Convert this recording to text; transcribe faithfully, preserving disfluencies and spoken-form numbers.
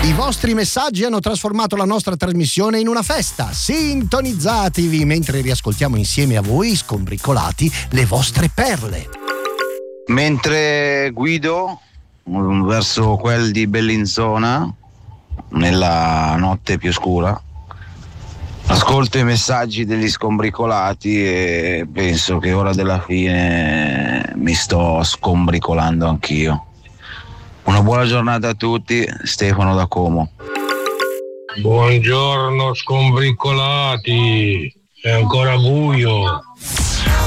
I vostri messaggi hanno trasformato la nostra trasmissione in una festa. Sintonizzatevi mentre riascoltiamo insieme a voi, scombricolati, le vostre perle. Mentre guido verso quel di Bellinzona, nella notte più scura, ascolto i messaggi degli scombricolati e penso che ora della fine mi sto scombricolando anch'io. Una buona giornata a tutti, Stefano da Como. Buongiorno scombricolati, è ancora buio.